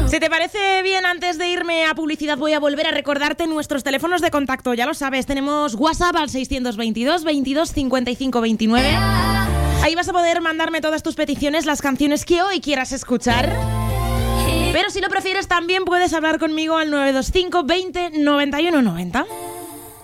Si te parece bien, antes de irme a publicidad voy a volver a recordarte nuestros teléfonos de contacto. Ya lo sabes, tenemos WhatsApp al 622 22 55 29. Ahí vas a poder mandarme todas tus peticiones, las canciones que hoy quieras escuchar. Pero si lo prefieres también puedes hablar conmigo al 925 20 91 90.